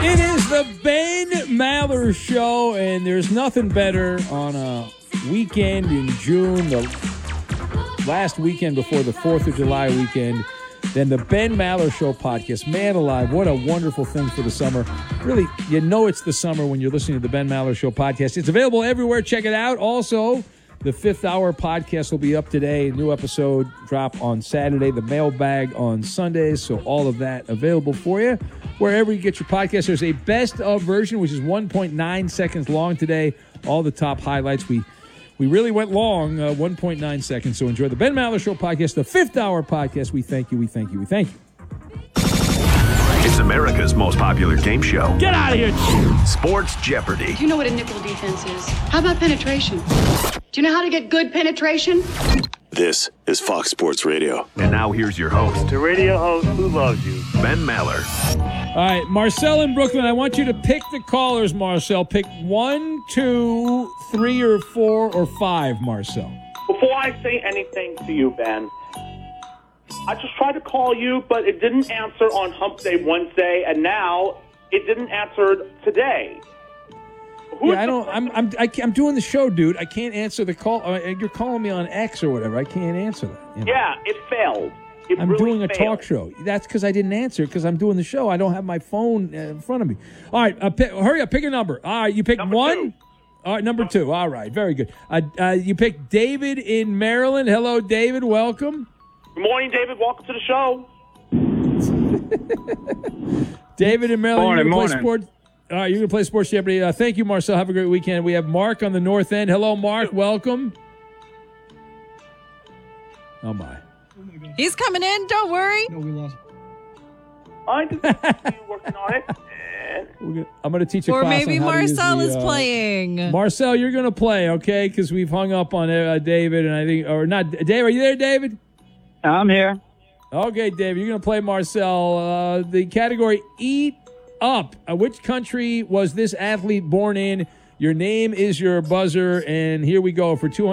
It is the Ben Maller Show, and there's nothing better on a weekend in June, the last weekend before the 4th of July weekend, than the Ben Maller Show podcast. Man alive, what a wonderful thing for the summer. Really, you know it's the summer when you're listening to the Ben Maller Show podcast. It's available everywhere. Check it out. Also, the Fifth Hour podcast will be up today. A new episode drop on Saturday. The mailbag on Sundays. So all of that available for you. Wherever you get your podcast, there's a best of version, which is 1.9 seconds long today. All the top highlights. We really went long, 1.9 seconds. So enjoy the Ben Maller Show podcast, the Fifth Hour podcast. We thank you. We thank you. We thank you. It's America's most popular game show. Get out of here. Sports Jeopardy. Do you know what a nickel defense is? How about penetration? Do you know how to get good penetration? This is Fox Sports Radio. And now here's your host, The radio host who loves you. Ben Maller. All right, Marcel in Brooklyn, I want you to pick the callers, Marcel. Pick 1, 2, 3, or 4, or 5, Marcel. Before I say anything to you, Ben, I just tried to call you, but it didn't answer on Hump Day Wednesday, and now it didn't answer today. I'm doing the show, dude. I can't answer the call. You're calling me on X or whatever. I can't answer that. You know? Yeah, it failed. I'm really doing a talk show. That's because I didn't answer because I'm doing the show. I don't have my phone in front of me. All right, hurry up. Pick a number. All right, you pick Number 1. 2. All right, number 2. All right, very good. You pick David in Maryland. Hello, David. Welcome. Good morning, David. Welcome to the show. David in Maryland. Morning. All right, you're going to play Sports Jeopardy. Thank you, Marcel. Have a great weekend. We have Mark on the north end. Hello, Mark. Welcome. Oh, my. He's coming in. Don't worry. No, we lost. I just continue working on it. I'm going to teach a Or class maybe on how to use Marcel the, is playing. Marcel, you're going to play, okay? Because we've hung up on David, and I think, or not. Dave, are you there, David? I'm here. Okay, David, you're going to play Marcel. The category Eat Up. Which country was this athlete born in? Your name is your buzzer, and here we go for 200.